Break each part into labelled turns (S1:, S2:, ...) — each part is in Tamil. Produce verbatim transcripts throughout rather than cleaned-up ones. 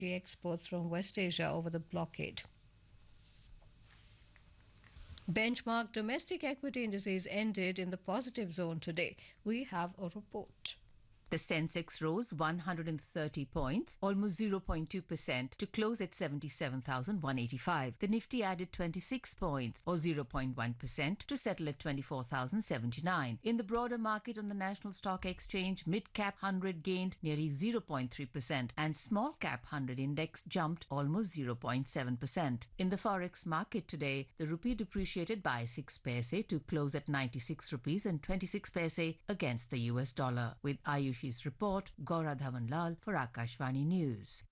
S1: exports from West Asia over the blockade. Benchmark domestic equity indices ended in the positive zone today. We have a report.
S2: The Sensex rose one hundred thirty points, almost zero point two percent, to close at seventy-seven thousand one hundred eighty-five. The Nifty added twenty-six points, or zero point one percent, to settle at twenty-four thousand seventy-nine. In the broader market on the National Stock Exchange, Mid-Cap one hundred gained nearly zero point three percent and Small-Cap one hundred index jumped almost zero point seven percent. In the Forex market today, the rupee depreciated by six paise to close at ninety-six rupees and twenty-six paise against the U S dollar. With Ayush report, Gaura Dhawanlal for Akashvani News.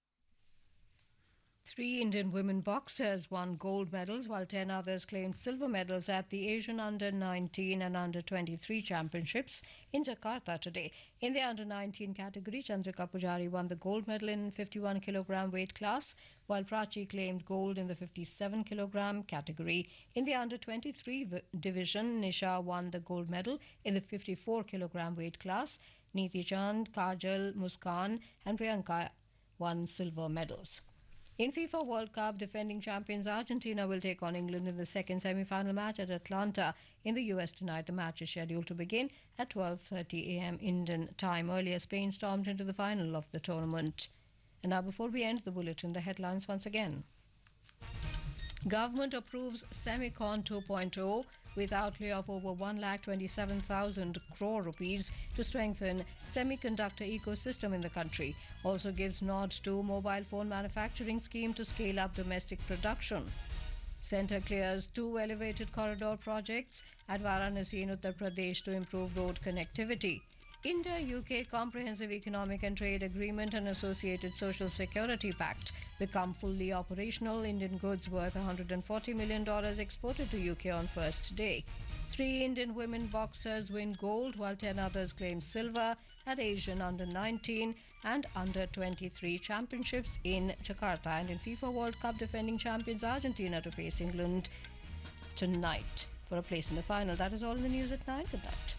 S1: Three Indian women boxers won gold medals while ten others claimed silver medals at the Asian Under nineteen and Under twenty-three Championships in Jakarta today. In the Under nineteen category, Chandrika Pujari won the gold medal in fifty-one kilogram weight class, while Prachi claimed gold in the fifty-seven kilogram category. In the Under twenty-three v- division, Nisha won the gold medal in the fifty-four kilogram weight class. Neeti Chand, Kajal, Muskan and Priyanka won silver medals. In FIFA World Cup, defending champions Argentina will take on England in the second semi-final match at Atlanta in the U S tonight. The match is scheduled to begin at twelve thirty a m Indian time. Earlier, Spain stormed into the final of the tournament. And now, before we end the bulletin, the headlines once again. Government approves Semicon two point oh with outlay of over one lakh twenty-seven thousand crore rupees to strengthen semiconductor ecosystem in the country. Also gives nod to mobile phone manufacturing scheme to scale up domestic production. Centre clears two elevated corridor projects at Varanasi in Uttar Pradesh to improve road connectivity. India-U K Comprehensive Economic and Trade Agreement and Associated Social Security Pact become fully operational. Indian goods worth one hundred forty million dollars exported to U K on first day. Three Indian women boxers win gold while ten others claim silver at Asian Under nineteen and Under twenty-three Championships in Jakarta. And in FIFA World Cup, defending champions Argentina to face England tonight for a place in the final. That is all in the news at nine. Good night.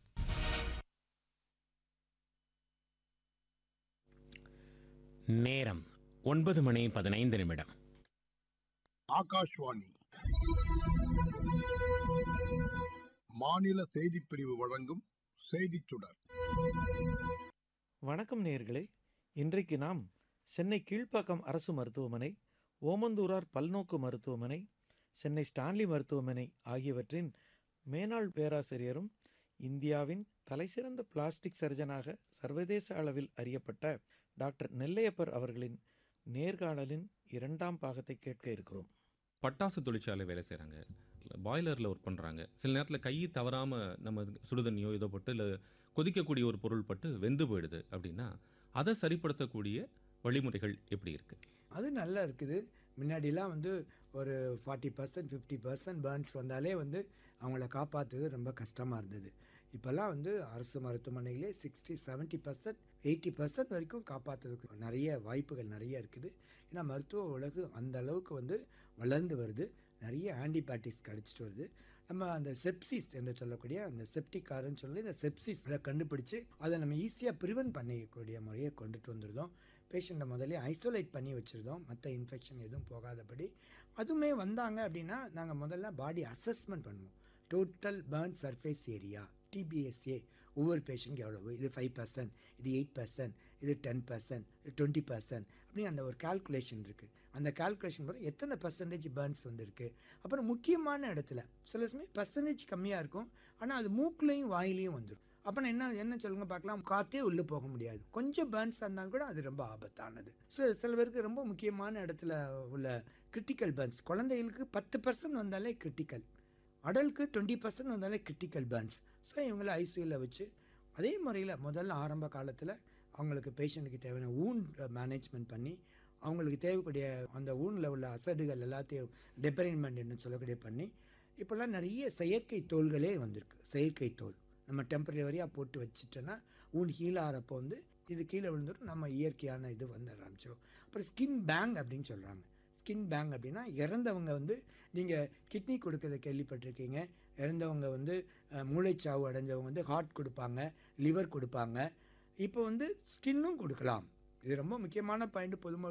S3: நேரம் ஒன்பது மணி பதினைந்து நிமிடம்.
S4: ஆகாஷ்வாணி மாநில செய்திப் பிரிவு வழங்கும் செய்திச் சுடர்.
S5: வணக்கம் நேயர்களே, இன்றைக்கு நாம் சென்னை கீழ்ப்பாக்கம் அரசு மருத்துவமனை, ஓமந்தூரார் பல்நோக்கு மருத்துவமனை, சென்னை ஸ்டான்லி மருத்துவமனை ஆகியவற்றின் மேனாள் பேராசிரியரும் இந்தியாவின் தலைசிறந்த பிளாஸ்டிக் சர்ஜனாக சர்வதேச அளவில் அறியப்பட்ட டாக்டர் நெல்லையப்பர் அவர்களின் நேர்காணலின் இரண்டாம் பாகத்தை கேட்க இருக்கிறோம்.
S6: பட்டாசு தொழிற்சாலை வேலை செய்கிறாங்க, பாய்லரில் ஒர்க் பண்ணுறாங்க. சில நேரத்தில் கை தவறாமல் நம்ம சுடுதண்ணியோ இதோ பட்டு இல்லை கொதிக்கக்கூடிய ஒரு பொருள் பட்டு வெந்து போயிடுது அப்படின்னா அதை சரிப்படுத்தக்கூடிய வழிமுறைகள் எப்படி இருக்குது?
S7: அது நல்லா இருக்குது. முன்னாடிலாம் வந்து ஒரு forty percent fifty percent burns வந்தாலே வந்து அவங்கள காப்பாற்றுறது ரொம்ப கஷ்டமாக இருந்தது. இப்போல்லாம் வந்து அரசு மருத்துவமனைகளே sixty seventy percent eighty percent வரைக்கும் காப்பாற்றுறதுக்கு நிறைய வாய்ப்புகள் நிறைய இருக்குது. ஏன்னா மருத்துவ உலகு அந்த அளவுக்கு வந்து வளர்ந்து வருது. நிறைய ஆன்டிபயோட்டிக்ஸ் கிடச்சிட்டு வருது. நம்ம அந்த செப்சிஸ் என்று சொல்லக்கூடிய அந்த செப்டிகார்ன்னு சொல்லி இந்த செப்சிஸை கண்டுபிடிச்சி அதை நம்ம ஈஸியாக ப்ரிவென்ட் பண்ணிக்கக்கூடிய முறையை கொண்டுட்டு வந்துருந்தோம். பேஷண்ட்டை முதல்ல ஐசோலேட் பண்ணி வச்சுருந்தோம், மற்ற இன்ஃபெக்ஷன் எதுவும் போகாதபடி. அதுவுமே வந்தாங்க அப்படின்னா நாங்கள் முதல்ல பாடி அசஸ்மெண்ட் பண்ணுவோம். டோட்டல் பர்ன் சர்ஃபேஸ் ஏரியா டிபிஎஸ்ஏ ஒவ்வொரு பேஷண்ட்க்கு எவ்வளவு, இது ஃபைவ் பர்சன்ட், இது எயிட் பர்சன்ட், இது டென் பர்சன்ட், இது டுவெண்ட்டி பர்சன்ட் அப்படி அந்த ஒரு கால்குலேஷன் இருக்குது. அந்த கால்குலேஷன் போது எத்தனை பர்சன்டேஜ் பர்ன்ஸ் வந்துருக்கு. அப்புறம் முக்கியமான இடத்துல சில சமயம் பர்சன்டேஜ் கம்மியாக இருக்கும், ஆனால் அது மூக்குலையும் வாயிலையும் வந்துடும். அப்போ என்ன என்ன சொல்லுங்க பார்க்கலாம், காற்றே உள்ளே போக முடியாது. கொஞ்சம் பேர்ன்ஸ் இருந்தாலும் கூட அது ரொம்ப ஆபத்தானது. ஸோ சில பேருக்கு ரொம்ப முக்கியமான இடத்துல உள்ள கிரிட்டிக்கல் பேர்ன்ஸ், குழந்தைகளுக்கு பத்து பர்சன்ட் வந்தாலே கிரிட்டிக்கல், அடலுக்கு டுவெண்ட்டி பர்சன்ட் வந்தாலே கிரிட்டிக்கல் பேர்ன்ஸ். ஸோ இவங்களை ஐசியூவில் வச்சு அதே முறையில் முதல்ல ஆரம்ப காலத்தில் அவங்களுக்கு பேஷண்ட்டுக்கு தேவையான ஊன் மேனேஜ்மெண்ட் பண்ணி அவங்களுக்கு தேவைக்கூடிய அந்த ஊனில் உள்ள அசடுகள் எல்லாத்தையும் டெப்பரைன்மெண்ட்னு சொல்லக்கூடிய பண்ணி இப்போல்லாம் நிறைய செயற்கை தோள்களே வந்திருக்கு. செயற்கை தோல் நம்ம டெம்பரவரியாக போட்டு வச்சுட்டோன்னா ஊன் ஹீல் ஆகிறப்போ வந்து இது கீழே விழுந்துடும், நம்ம இயற்கையான இது வந்து ஆரம்பிச்சிடும். அப்புறம் ஸ்கின் பேங்க் அப்படின்னு சொல்கிறாங்க. ஸ்கின் பேங்க் அப்படின்னா இறந்தவங்க வந்து நீங்கள் கிட்னி கொடுக்கறத கேள்விப்பட்டிருக்கீங்க. இறந்தவங்க வந்து மூளைச்சாவு அடைஞ்சவங்க வந்து ஹார்ட் கொடுப்பாங்க, லிவர் கொடுப்பாங்க. இப்போ வந்து ஸ்கின்னும் கொடுக்கலாம். இது ரொம்ப முக்கியமான பாயிண்ட் பொதும